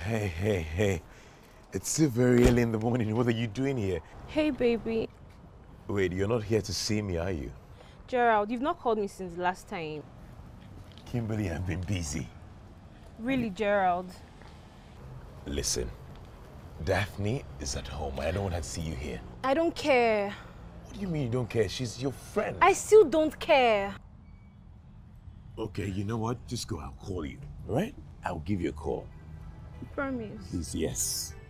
Hey. It's still very early in the morning. What are you doing here? Hey, baby. Wait, you're not here to see me, are you? Gerald, you've not called me since last time. Kimberly, I've been busy. Really, Gerald? Listen, Daphne is at home. I don't want her to see you here. I don't care. What do you mean you don't care? She's your friend. I still don't care. Okay, you know what? Just go. I'll call you. All right? I'll give you a call. Promise. Please, yes.